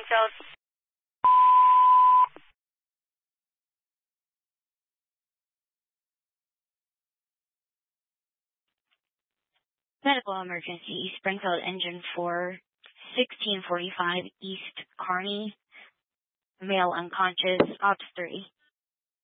Springfield. Medical emergency, Springfield Engine 4, 1645 East Kearney. Male unconscious, Ops 3.